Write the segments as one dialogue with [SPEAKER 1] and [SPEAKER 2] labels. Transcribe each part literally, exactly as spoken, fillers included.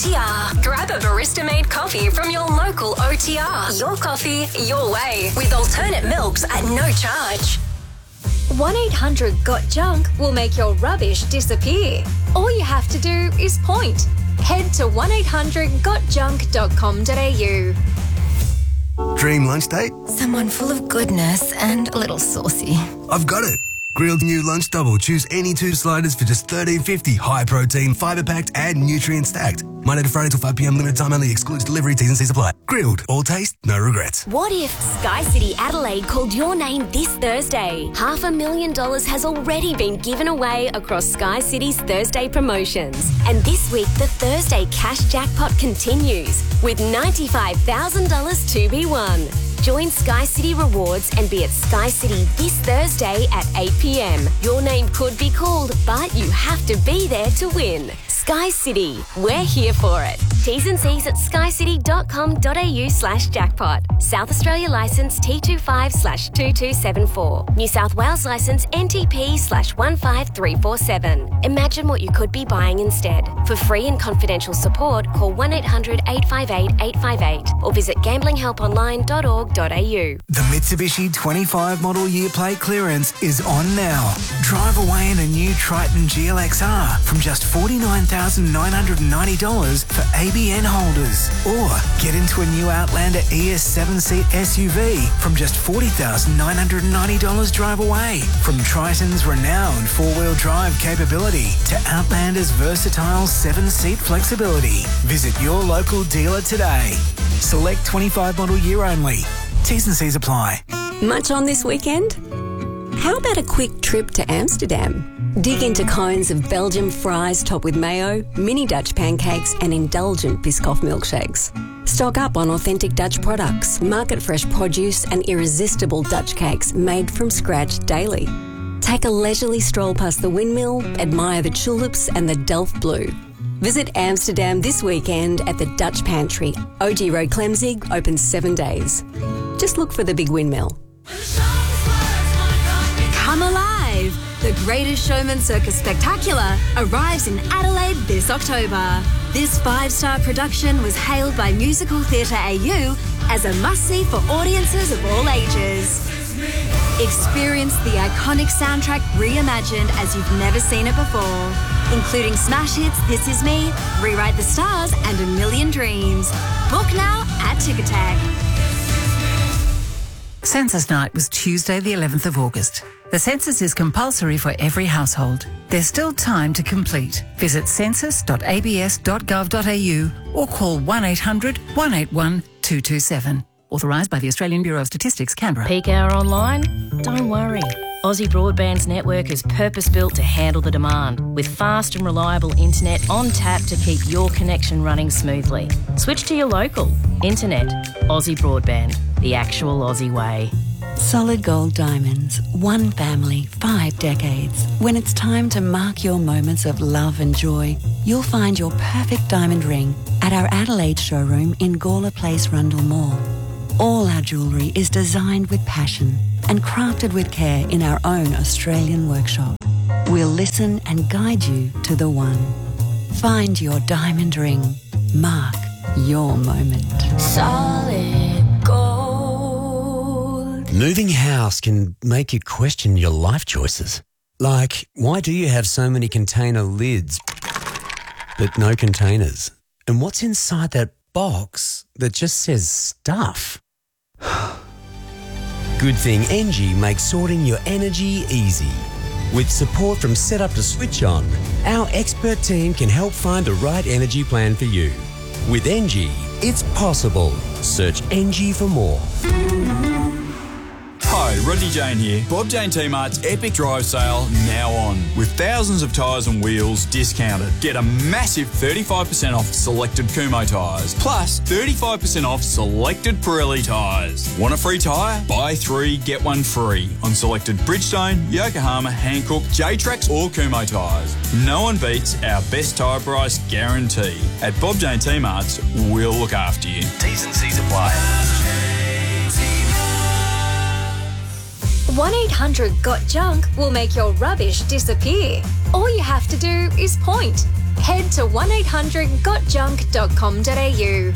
[SPEAKER 1] T R. Grab a barista-made coffee from your local O T R. Your coffee, your way, with alternate milks at no charge.
[SPEAKER 2] one eight hundred got junk will make your rubbish disappear. All you have to do is point. Head to one eight hundred got junk dot com dot a u.
[SPEAKER 3] Dream lunch date?
[SPEAKER 4] Someone full of goodness and a little saucy.
[SPEAKER 3] I've got it. Grilled new lunch double. Choose any two sliders for just thirteen fifty. High protein, fibre packed, and nutrient stacked. Monday to Friday till five p m. Limited time only. Excludes delivery. T's and C's apply. Grilled. All taste, no regrets.
[SPEAKER 5] What if Sky City Adelaide called your name this Thursday? Half a million dollars has already been given away across Sky City's Thursday promotions. And this week, the Thursday cash jackpot continues with ninety-five thousand dollars to be won. Join Sky City Rewards and be at Sky City this Thursday at eight p m. Your name could be called, but you have to be there to win. Sky City, we're here for it. T's and C's at skycity.com.au slash jackpot. South Australia licence T twenty-five slash two two seven four. New South Wales licence N T P slash one five three four seven. Imagine what you could be buying instead. For free and confidential support, call one eight hundred eight five eight eight five eight or visit gambling help online dot org dot a u.
[SPEAKER 6] The Mitsubishi twenty-five model year plate clearance is on now. Drive away in a new Triton G L X R from just forty-nine thousand nine hundred ninety dollars for A B N holders. Or get into a new Outlander E S seven seat S U V from just forty thousand nine hundred ninety dollars drive away. From Triton's renowned four-wheel drive capability to Outlander's versatile seven seat flexibility. Visit your local dealer today. Select twenty-five model year only. T's and C's apply.
[SPEAKER 7] Much on this weekend? How about a quick trip to Amsterdam? Dig into cones of Belgian fries topped with mayo, mini Dutch pancakes and indulgent Biscoff milkshakes. Stock up on authentic Dutch products, market-fresh produce and irresistible Dutch cakes made from scratch daily. Take a leisurely stroll past the windmill, admire the tulips and the Delft Blue. Visit Amsterdam this weekend at the Dutch Pantry. O G Road, Clemzig, open seven days. Just look for the big windmill.
[SPEAKER 2] Come alive! The Greatest Showman Circus Spectacular arrives in Adelaide this October. This five-star production was hailed by Musical Theatre A U as a must-see for audiences of all ages. Experience the iconic soundtrack reimagined as you've never seen it before, including smash hits This Is Me, Rewrite the Stars and A Million Dreams. Book now at Ticketek.
[SPEAKER 8] Census Night was Tuesday the eleventh of August. The census is compulsory for every household. There's still time to complete. Visit census dot a b s dot gov dot a u or call one eight hundred one eight one two two seven. Authorised by the Australian Bureau of Statistics, Canberra.
[SPEAKER 9] Peak hour online? Don't worry. Aussie Broadband's network is purpose-built to handle the demand, with fast and reliable internet on tap to keep your connection running smoothly. Switch to your local. Internet. Aussie Broadband. The actual Aussie way.
[SPEAKER 10] Solid Gold Diamonds. One family, five decades. When it's time to mark your moments of love and joy, you'll find your perfect diamond ring at our Adelaide showroom in Gawler Place, Rundle Mall. All our jewellery is designed with passion and crafted with care in our own Australian workshop. We'll listen and guide you to the one. Find your diamond ring. Mark your moment.
[SPEAKER 11] Solid gold.
[SPEAKER 12] Moving house can make you question your life choices. Like, why do you have so many container lids but no containers? And what's inside that box that just says stuff? Good thing Engie makes sorting your energy easy. With support from setup to switch on, our expert team can help find the right energy plan for you. With Engie, it's possible. Search Engie for more.
[SPEAKER 13] Hi, Rodney Jane here. Bob Jane T-Mart's Epic Drive Sale now on. With thousands of tyres and wheels discounted. Get a massive thirty-five percent off selected Kumho tyres. Plus thirty-five percent off selected Pirelli tyres. Want a free tyre? Buy three, get one free on selected Bridgestone, Yokohama, Hankook, J-Trax or Kumho tyres. No one beats our best tyre price guarantee. At Bob Jane T-Mart's, we'll look after you. T's and C's apply.
[SPEAKER 2] one eight hundred got junk will make your rubbish disappear. All you have to do is point.
[SPEAKER 1] head to one eight hundred got junk dot com dot a u.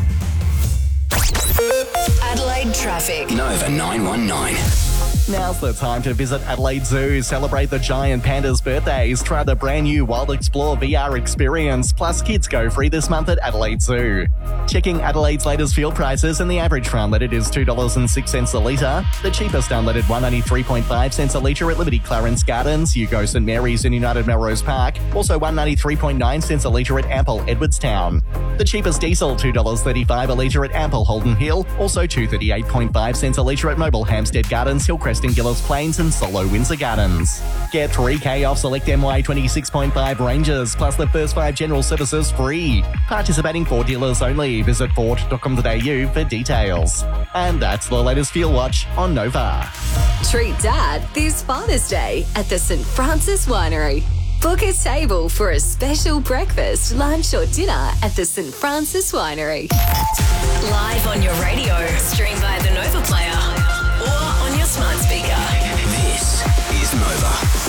[SPEAKER 14] Adelaide traffic.
[SPEAKER 15] Nova nine one nine.
[SPEAKER 16] Now's the time to visit Adelaide Zoo, celebrate the giant pandas' birthdays, try the brand new Wild Explore V R experience, plus kids go free this month at Adelaide Zoo. Checking Adelaide's latest fuel prices, and the average for unleaded is two dollars and six cents a litre. The cheapest unleaded one ninety-three point five cents a litre at Liberty Clarence Gardens, Hugo St Mary's and United Melrose Park. Also one ninety-three point nine cents a litre at Ample Edwardstown. The cheapest diesel two dollars thirty-five a litre at Ample Holden Hill. Also two thirty-eight point five cents a litre at Mobile Hampstead Gardens, Hillcrest and Gillis Plains and Solo Windsor Gardens. Get three K off select M Y twenty-six point five Rangers, plus the first five general services free. Participating Ford dealers only. Visit ford dot com dot a u for details. And that's the latest Fuel Watch on Nova.
[SPEAKER 2] Treat Dad this Father's Day at the Saint Francis Winery. Book a table for a special breakfast, lunch or dinner at the Saint Francis Winery.
[SPEAKER 14] Live on your radio, stream via the Nova Player or on your smart speaker.
[SPEAKER 15] This is Nova.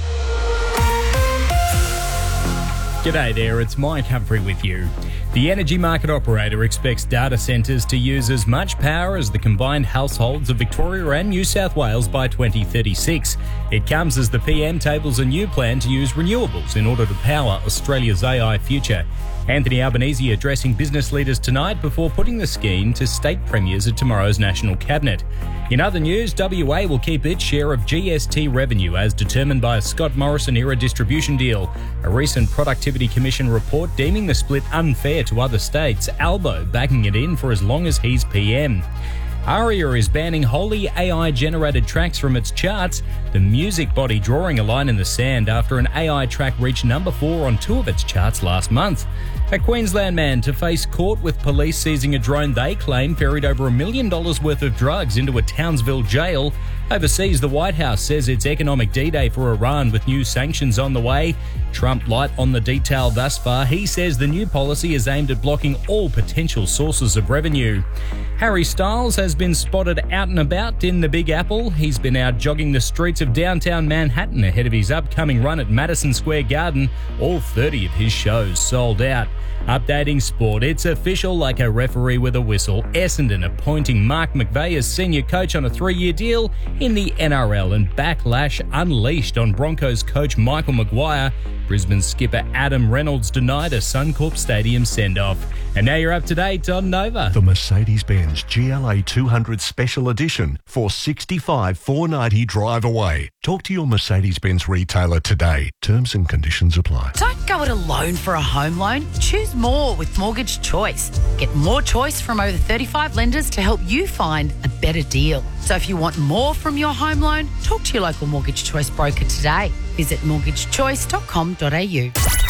[SPEAKER 17] G'day there, it's Mike Humphrey with you. The energy market operator expects data centres to use as much power as the combined households of Victoria and New South Wales by twenty thirty-six. It comes as the P M tables a new plan to use renewables in order to power Australia's A I future. Anthony Albanese addressing business leaders tonight before putting the scheme to state premiers at tomorrow's National Cabinet. In other news, W A will keep its share of G S T revenue as determined by a Scott Morrison-era distribution deal. A recent Productivity Commission report deeming the split unfair to other states, Albo backing it in for as long as he's P M. ARIA is banning wholly A I-generated tracks from its charts, the music body drawing a line in the sand after an A I track reached number four on two of its charts last month. A Queensland man to face court with police seizing a drone they claim ferried over a million dollars worth of drugs into a Townsville jail. Overseas, the White House says it's economic D-Day for Iran with new sanctions on the way. Trump light on the detail thus far. He says the new policy is aimed at blocking all potential sources of revenue. Harry Styles has been spotted out and about in the Big Apple. He's been out jogging the streets of downtown Manhattan ahead of his upcoming run at Madison Square Garden. All thirty of his shows sold out. Updating sport, it's official like a referee with a whistle. Essendon appointing Mark McVeigh as senior coach on a three-year deal in the N R L, and backlash unleashed on Broncos coach Michael Maguire. Brisbane skipper Adam Reynolds denied a Suncorp Stadium send-off. And now you're up to date on Nova.
[SPEAKER 18] The Mercedes-Benz G L A two hundred Special Edition for sixty-five thousand four hundred ninety drive away. Talk to your Mercedes-Benz retailer today. Terms and conditions apply.
[SPEAKER 19] Don't go it alone for a home loan. Choose more with Mortgage Choice. Get more choice from over thirty-five lenders to help you find a better deal. So if you want more from your home loan, talk to your local Mortgage Choice broker today. Visit mortgage choice dot com dot a u.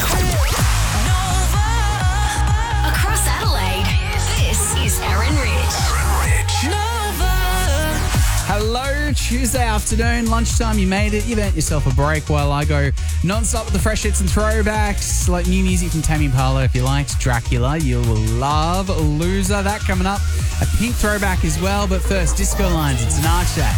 [SPEAKER 14] Across Adelaide, this is Aaron Rich.
[SPEAKER 20] Hello, Tuesday afternoon, lunchtime, you made it. You've earned yourself a break while I go non-stop with the fresh hits and throwbacks, like new music from Tame Impala. If you liked Dracula, you will love Loser. That coming up. A Pink throwback as well, but first, Disco Lines and Tinashe.